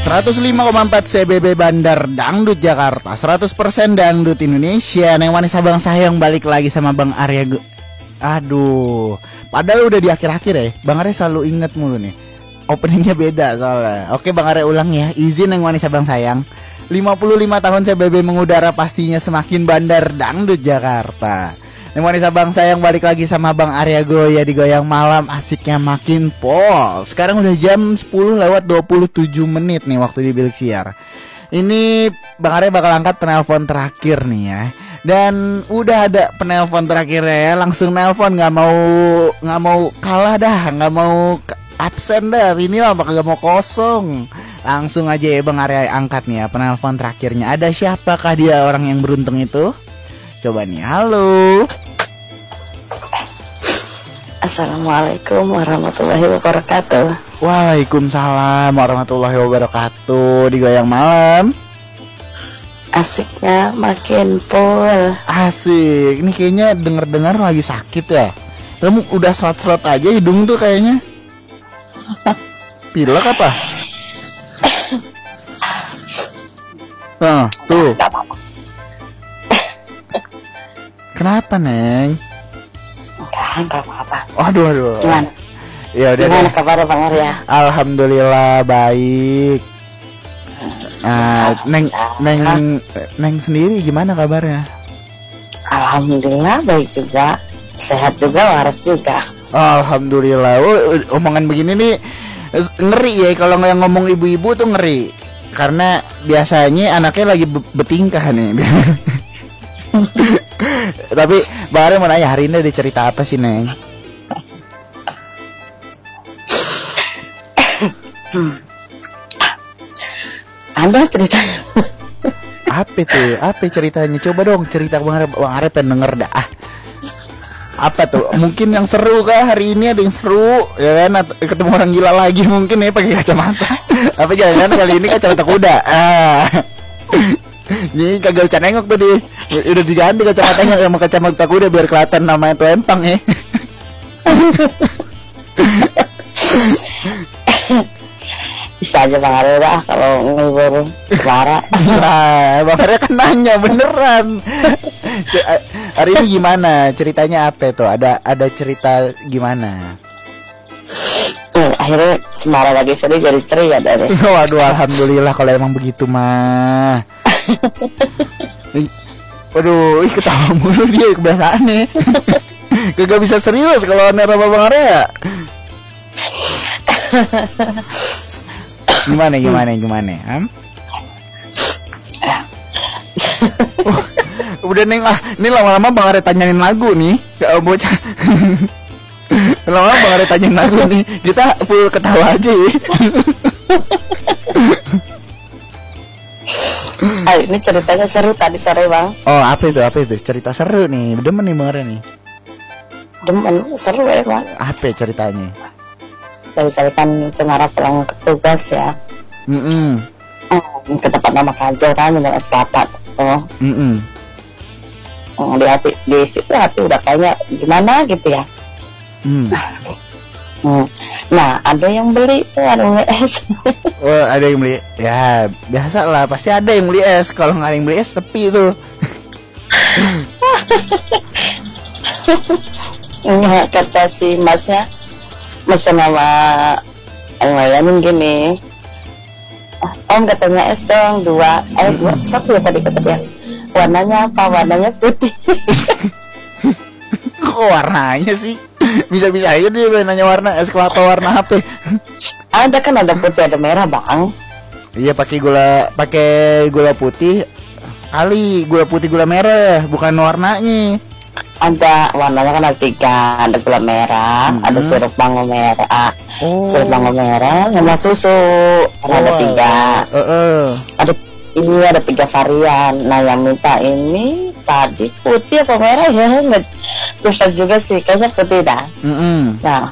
105,4 CBB Bandar Dangdut Jakarta, 100% Dangdut Indonesia. Neng manis abang sayang balik lagi sama Bang Arya. Aduh, padahal udah di akhir-akhir ya. Bang Arya selalu inget mulu nih, openingnya beda soalnya. Oke Bang Arya ulang ya, izin Neng manis abang sayang. 55 tahun CBB mengudara, pastinya semakin Bandar Dangdut Jakarta. Neng manis abang sayang balik lagi sama Bang Arya Goya di Goyang Malam, asiknya makin pol. Sekarang udah jam 10:27 nih waktu di Bilik Siar. Ini Bang Arya bakal angkat penelpon terakhir nih ya. Dan udah ada penelpon terakhir ya, langsung nelpon, nggak mau kalah dah, nggak mau absen dah. Ini mah bakal gak mau kosong. Langsung aja ya Bang Arya angkat nih ya penelpon terakhirnya. Ada siapakah dia orang yang beruntung itu? Coba nih, halo. Assalamualaikum warahmatullahi wabarakatuh. Waalaikumsalam warahmatullahi wabarakatuh. Di Goyang Malam, asiknya makin full. asik. Ini kayaknya denger-dengar lagi sakit ya. Kamu udah selat-selat aja hidung tuh kayaknya. Pilek apa? Nah, tuh. Gak apa-apa. Kenapa, Neng? Enggak apa-apa. Aduh. Gimana? Ya udah. Gimana kabar Bang Arya? Alhamdulillah baik. Neng sendiri gimana kabarnya? Alhamdulillah baik juga. Sehat juga, waras juga. Alhamdulillah. Omongan begini nih ngeri ya, kalau yang ngomong ibu-ibu tuh ngeri. Karena biasanya anaknya lagi bertingkah nih. Tapi Bang Arya mau nanya, hari ini ada cerita apa sih, Neng? Ada ceritanya. Apa tuh? Apa ceritanya? Coba dong cerita Bang Arya pengen denger dah. Apa tuh? Mungkin yang seru kah hari ini, ada yang seru ya kan? Ketemu orang gila lagi mungkin ya pakai kacamata. Apa jangan kali ini kacamata kuda? Ini kagak usah nengok tuh di, udah diganti kacamatanya sama kacamata kuda biar kelihatan namanya tuh empang ya. Bisa aja Bang Arya lah kalau ngibur Clara. Nah, Bang Arya kan nanya beneran. Hari ini gimana? Ceritanya apa tuh? Ada cerita gimana? Akhirnya Cemara lagi sedih jadi ceria dari. Waduh, alhamdulillah kalau emang begitu mah. Waduh, ketawa mulu dia kebiasaan nih. Gak bisa serius kalau nerima Bang Arya. Gimana? Udah Neng ini lama-lama Bang Arya tanyain lagu nih. Gak bocah. Lama-lama Bang Arya tanyain lagu nih. Kita full ketawa aja ya. Ini ceritanya seru tadi sore Bang. Oh apa itu? Cerita seru nih. Demen nih Bang Arya nih. Demen, seru ya Bang. Apa ceritanya? Dari saya kan Cemara pulang ke tugas ya. Ke tempat nama Kajo kan, minum es kelapa tuh. Di situ hati udah kayaknya gimana gitu ya. Nah ada yang beli tuh, ada yang beli es. Oh ada yang beli. Ya biasa lah, pasti ada yang beli es. Kalau nggak ada yang beli es sepi tuh. Kata si masnya, mesen sama yang layanin gini, Om katanya es dong dua, satu ya tadi kata dia. Warnanya apa? Warnanya putih. Kok warnanya sih? Bisa-bisa aja dia nanya warna es kelapa warna apa? Ada kan, ada putih ada merah Bang. Iya pakai gula putih. Kali gula putih gula merah, bukan warnanya. Ada warnanya kan ada 3, ada gula merah, ada sirup mango merah, sirup mango merah sama susu. Ada 3. Ada 3 varian. Nah yang minta ini tadi putih apa merah ya? Lupa juga sih, kayaknya putih dah. Nah